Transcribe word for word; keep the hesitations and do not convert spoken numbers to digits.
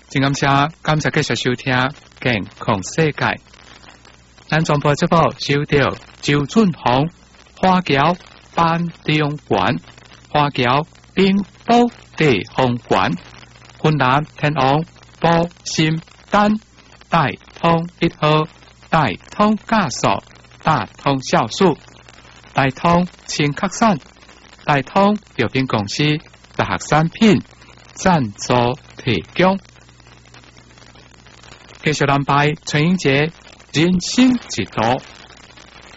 真感谢，感谢继续收听《健康世界》。咱传播节目收到周俊宏、花桥班中馆、花桥冰岛地方馆、云南天王保心丹、大通一号、大通家属、大通酵素、大通清咳散、大通药品公司大学产品赞助提供。继续安排陈英杰人生之道。